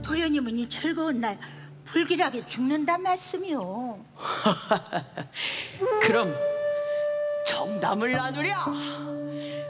도련님은 이 즐거운 날 불길하게 죽는단 말씀이요. 그럼 정담을 나누랴.